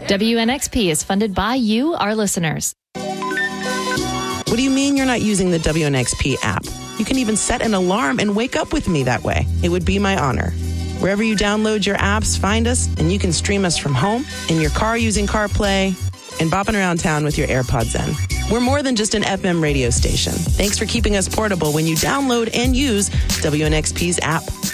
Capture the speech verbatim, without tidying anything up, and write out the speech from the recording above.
W N X P is funded by you, our listeners. What do you mean you're not using the W N X P app? You can even set an alarm and wake up with me that way. It would be my honor. Wherever you download your apps, find us, and you can stream us from home, in your car using CarPlay, and bopping around town with your AirPods in. We're more than just an F M radio station. Thanks for keeping us portable when you download and use W N X P's app.